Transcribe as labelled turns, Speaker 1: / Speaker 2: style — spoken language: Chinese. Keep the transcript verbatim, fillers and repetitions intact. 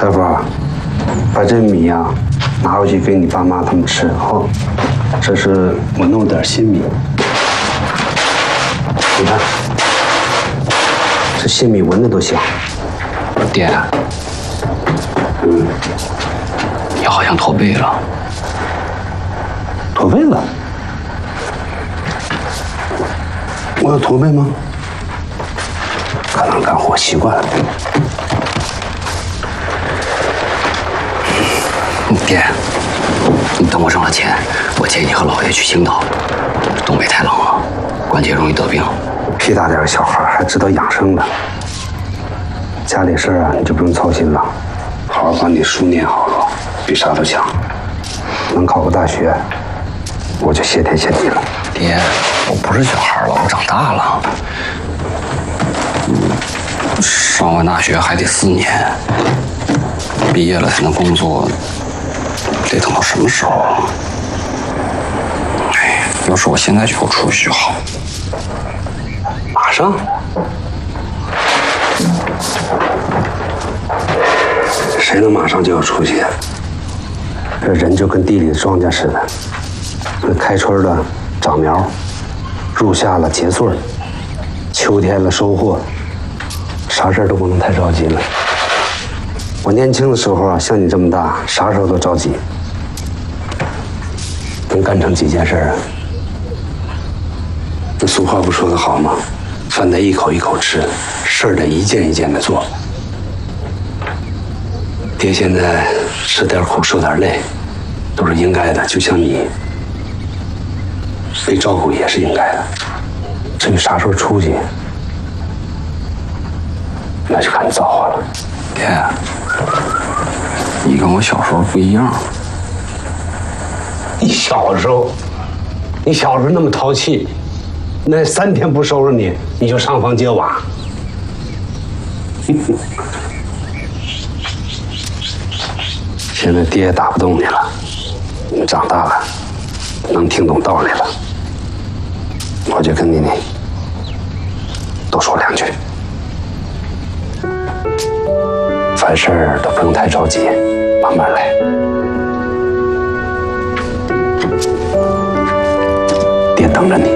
Speaker 1: 大夫，把这米呀、啊、拿回去给你爸妈他们吃哦。这是我弄点新米，你看，这新米闻着都香。
Speaker 2: 爹，嗯，你好像驼背了。
Speaker 1: 驼背了？我有驼背吗？可能干活习惯了。
Speaker 2: 爹，你等我挣了钱，我接你和姥爷去青岛。东北太冷了，关节容易得病。
Speaker 1: 屁大点的小孩还知道养生呢。家里事啊，你就不用操心了，好好把你书念好了，比啥都强。能考个大学，我就谢天谢地了。
Speaker 2: 爹，我不是小孩了，我长大了。上完大学还得四年，毕业了才能工作，得等到什么时候啊？哎，要是我现在就有出息就好。
Speaker 1: 马上？谁能马上就有出息？这人就跟地里的庄稼似的，那开春了长苗，入夏了结穗，秋天了收获，啥事儿都不能太着急了。我年轻的时候啊，像你这么大，啥时候都着急，能干成几件事啊？那俗话不说得好吗？饭得一口一口吃，事儿得一件一件的做。爹现在吃点苦受点累，都是应该的，就像你被照顾也是应该的。至于啥时候出去，那就看你造化了。
Speaker 2: 爹，你跟我小时候不一样。
Speaker 1: 你小时候，你小时候那么淘气，那三天不收拾你，你就上房揭瓦。现在爹也打不动你了，你长大了，能听懂道理了，我就跟你多说两句。凡事都不用太着急，慢慢来。爹等着你。